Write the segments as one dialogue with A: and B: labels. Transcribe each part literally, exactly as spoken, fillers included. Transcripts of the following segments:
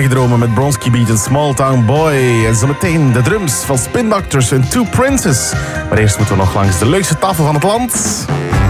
A: Dromen met Bronski Beat en Small Town Boy. En zometeen de drums van Spin Doctors en Two Princes. Maar eerst moeten we nog langs de leukste tafel van het land.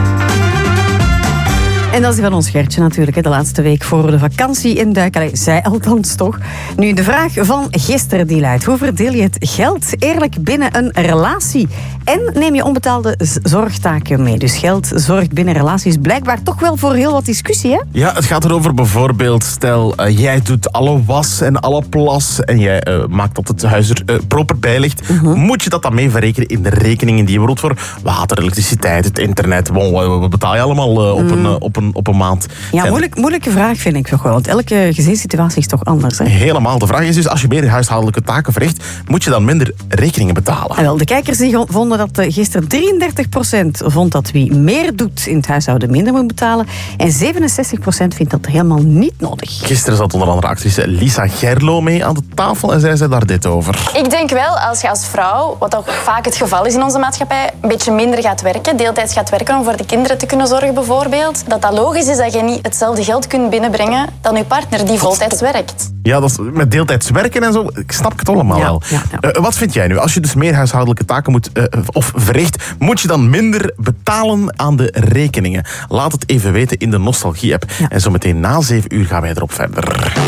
B: En dat is die van ons Gertje natuurlijk, de laatste week voor de vakantie in Duik. Allee, zij althans toch. Nu, de vraag van gisteren die luidt: hoe verdeel je het geld eerlijk binnen een relatie? En neem je onbetaalde zorgtaken mee? Dus geld zorgt binnen relaties blijkbaar toch wel voor heel wat discussie, hè?
A: Ja, het gaat erover bijvoorbeeld, stel, uh, jij doet alle was en alle plas en jij uh, maakt dat het huis er uh, proper bij ligt. Uh-huh. Moet je dat dan mee verrekenen in de rekeningen die je wilt voor water, elektriciteit, het internet? Bon, wat betaal je allemaal uh, op, mm. een, uh, op, een, op een maand?
B: Ja, moeilijk, moeilijke vraag vind ik toch wel, want elke gezinssituatie is toch anders, hè?
A: Helemaal. De vraag is dus, als je meer huishoudelijke taken verricht, moet je dan minder rekeningen betalen?
B: En wel, de kijkers die vonden dat uh, gisteren drieëndertig procent vond dat wie meer doet in het huishouden minder moet betalen. En zevenenzestig procent vindt dat helemaal niet nodig.
A: Gisteren zat onder andere actrice Lisa Gerlo mee aan de tafel en zij zei daar dit over.
C: Ik denk wel, als je als vrouw, wat ook vaak het geval is in onze maatschappij, een beetje minder gaat werken, deeltijds gaat werken om voor de kinderen te kunnen zorgen bijvoorbeeld, dat dat logisch is dat je niet hetzelfde geld kunt binnenbrengen dan je partner die voltijds werkt.
A: Ja, dat is met deeltijds werken en zo, ik snap het allemaal
B: ja,
A: wel.
B: Ja, ja.
A: Uh, wat vind jij nu? Als je dus meer huishoudelijke taken moet, uh, of verricht, moet je dan minder betalen aan de rekeningen? Laat het even weten in de Nostalgie-app. Ja. En zometeen na zeven uur gaan wij erop verder.